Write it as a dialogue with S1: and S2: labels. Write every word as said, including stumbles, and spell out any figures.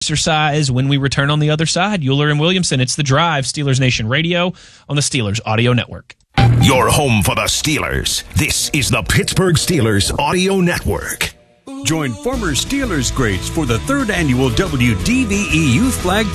S1: exercise when we return on the other side. Euler and Williamson, it's The Drive, Steelers Nation Radio on the Steelers Audio Network.
S2: Your home for the Steelers. This is the Pittsburgh Steelers Audio Network.
S3: Join former Steelers greats for the third annual W D V E Youth Flag